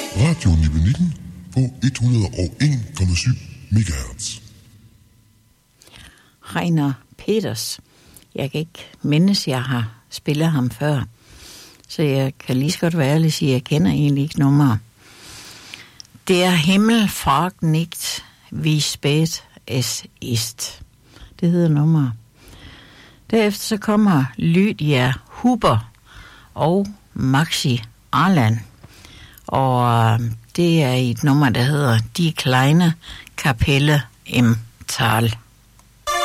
Radio Nibelnikken på 101,7 MHz. Reiner Peters. Jeg kan ikke mindes, jeg har spillet ham før. Så jeg kan lige så godt være ærlig at sige, at jeg kender egentlig ikke nummer. Der Himmel fragt nicht, wie spät es ist. Det hedder nummer. Derefter så kommer Lydia Huber og Maxi Arland. Og det er et nummer, der hedder Die kleine Kapelle im Tal.